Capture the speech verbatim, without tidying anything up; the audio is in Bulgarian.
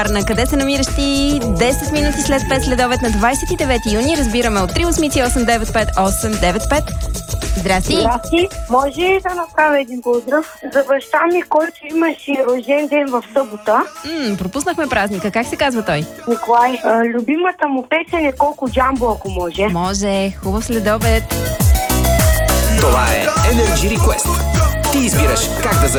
На къде се намираш ти? десет минути след пет следобед на двадесет и девети юни. Разбираме от три осмици осем девет пет осем девет пет. Здрасти! Здрасти! Може ли да направя един поздрав за баща ми, който имаше рожден ден в събота? М, пропуснахме празника. Как се казва той? Николай, а, любимата му песен е Колко джамбо, ако може. Може. Хубав следобед. Това е Energy Request. Ти избираш как да